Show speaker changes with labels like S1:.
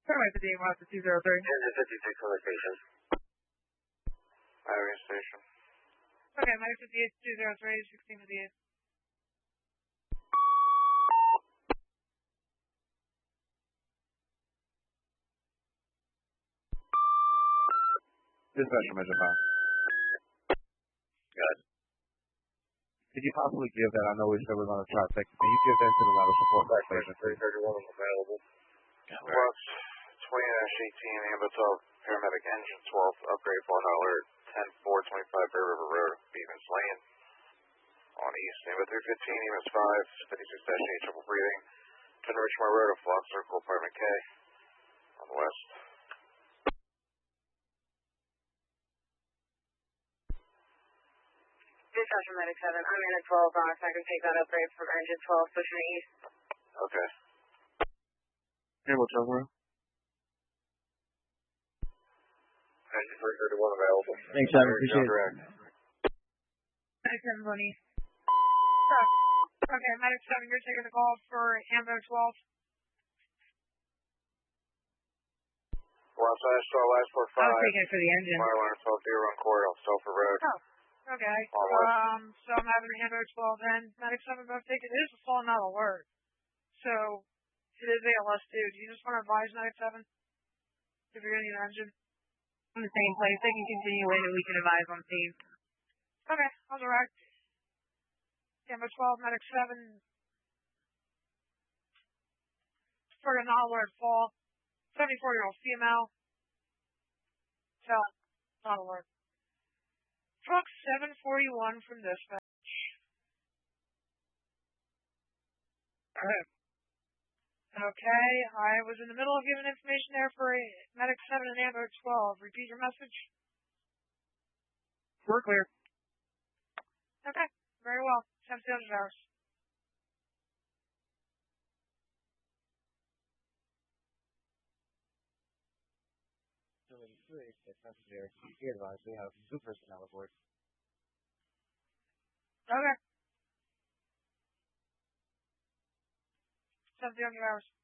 S1: Starlight to D1 to 203.
S2: Engine 56 on the station.
S3: Irish station.
S1: Okay, Medic 58 203, 16 to the 8.
S4: Dispatcher, Measure 5.
S2: Good.
S4: Could you possibly give that? I know we said we're going to try to take. Can you give that to the ladder support back station, please?
S2: 31 available.
S3: West 20-18, Ambit 12, paramedic engine 12, upgrade fall alert, 10-425 Bear River Road, Beavens Lane. On east, Ambit 315, EMS 5, 56-8, triple breathing. 10 Richmond Road, a Flock Circle, apartment K. On the west.
S5: Dispatcher Medic 7, I'm in at 12 Bronx. I can take that upgrade from engine 12, pushing east.
S3: Okay.
S4: Ambulance Road.
S2: Engine 331 available.
S6: Thanks, Adam. Appreciate it.
S1: Medic 7 going east. Okay, Medic 7, you're taking the call for Ambo 12.
S3: West Side Star, last port 5.
S1: I was taking it for the engine.
S3: Fireliner 12, Deer Run Corridor, Sulphur Road.
S1: Oh, okay. So I'm having Ambo 12 then. Medic 7 both take it. It is a falling out alert. So it is ALS too. Do you just want to advise Medic 7 if you're going to need an engine?
S5: In the same place. They can continue in and we can advise on scene.
S1: Okay, I'll direct. Ambo 12, Medic 7. For a non-alert fall. 74-year-old female. So, not alert. Truck 741 from dispatch. Alright. Okay, I was in the middle of giving information there for Medic 7 and Ambo 12. Repeat your message.
S6: We're clear.
S1: Okay, very well. 10 hours.
S4: If necessary, be advised we have 2 personnel aboard.
S1: Okay. 70 hours.